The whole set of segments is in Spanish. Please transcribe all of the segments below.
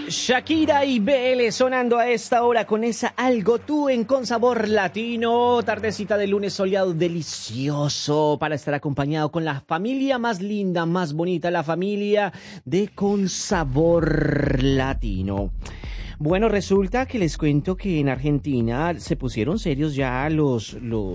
Shakira y BL sonando a esta hora con esa Algo Tú en Con Sabor Latino. Tardecita de lunes soleado, delicioso para estar acompañado con la familia más linda, más bonita, la familia de Con Sabor Latino. Bueno, resulta que les cuento que en Argentina se pusieron serios ya los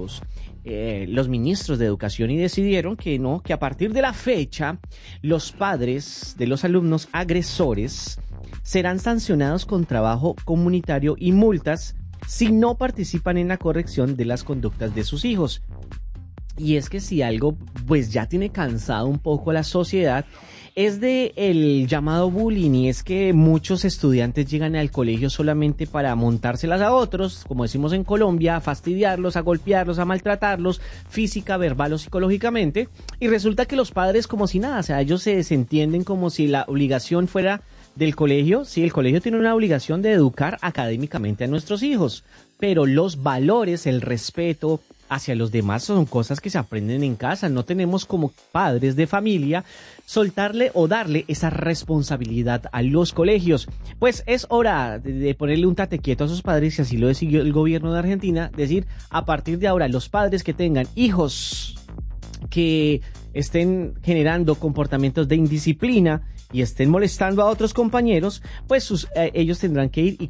ministros de educación y decidieron que a partir de la fecha los padres de los alumnos agresores serán sancionados con trabajo comunitario y multas si no participan en la corrección de las conductas de sus hijos. Y es que si algo pues ya tiene cansado un poco a la sociedad es de el llamado bullying, y es que muchos estudiantes llegan al colegio solamente para montárselas a otros, como decimos en Colombia, a fastidiarlos, a golpearlos, a maltratarlos, física, verbal o psicológicamente, y resulta que los padres como si nada, o sea, ellos se desentienden como si la obligación fuera del colegio. Sí, el colegio tiene una obligación de educar académicamente a nuestros hijos, pero los valores, el respeto hacia los demás son cosas que se aprenden en casa. No tenemos como padres de familia soltarle o darle esa responsabilidad a los colegios. Pues es hora de ponerle un tate quieto a sus padres, y así lo decidió el gobierno de Argentina, decir, a partir de ahora los padres que tengan hijos que estén generando comportamientos de indisciplina y estén molestando a otros compañeros, pues ellos tendrán que ir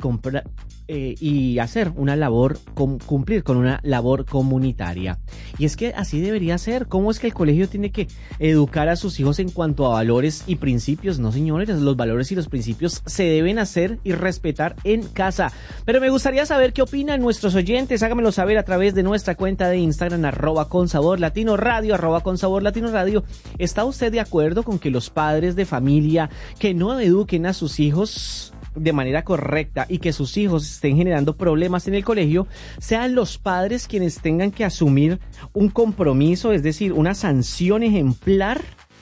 y hacer una labor, cumplir con una labor comunitaria. Y es que así debería ser. ¿Cómo es que el colegio tiene que educar a sus hijos en cuanto a valores y principios? No, señores, los valores y los principios se deben hacer y respetar en casa. Pero me gustaría saber qué opinan nuestros oyentes. Háganmelo saber a través de nuestra cuenta de Instagram, @consaborlatinoradio, @consaborlatinoradio. ¿Está usted de acuerdo con que los padres de familia que no eduquen a sus hijos de manera correcta y que sus hijos estén generando problemas en el colegio, sean los padres quienes tengan que asumir un compromiso, es decir, una sanción ejemplar?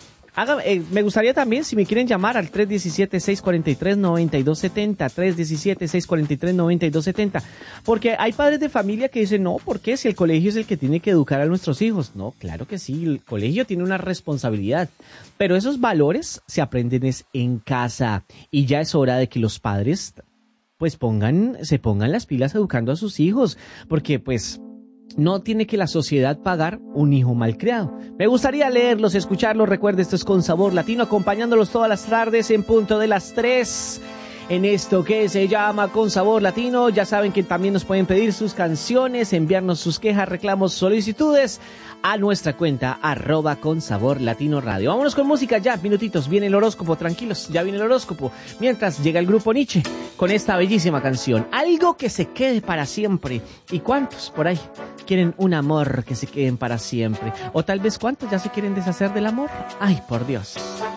Me gustaría también, si me quieren llamar al 317-643-9270, 317-643-9270, porque hay padres de familia que dicen, no, ¿por qué? Si el colegio es el que tiene que educar a nuestros hijos. No, claro que sí, el colegio tiene una responsabilidad, pero esos valores se aprenden en casa, y ya es hora de que los padres pues se pongan las pilas educando a sus hijos, porque pues no tiene que la sociedad pagar un hijo malcriado. Me gustaría leerlos, escucharlos. Recuerde, esto es Con Sabor Latino, acompañándolos todas las tardes en punto de las 3. En esto que se llama Con Sabor Latino. Ya saben que también nos pueden pedir sus canciones, enviarnos sus quejas, reclamos, solicitudes a nuestra cuenta @consaborlatinoradio. Vámonos con música ya, minutitos. Viene el horóscopo, tranquilos, ya viene el horóscopo. Mientras llega el grupo Nietzsche con esta bellísima canción, Algo que se quede para siempre. ¿Y cuántos por ahí quieren un amor que se queden para siempre? O tal vez cuántos ya se quieren deshacer del amor. Ay, por Dios.